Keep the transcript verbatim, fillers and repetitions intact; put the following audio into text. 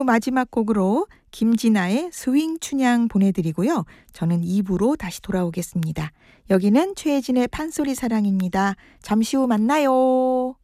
마지막 곡으로 김진아의 스윙 춘향 보내드리고요. 저는 이 부로 다시 돌아오겠습니다. 여기는 최혜진의 판소리 사랑입니다. 잠시 후 만나요.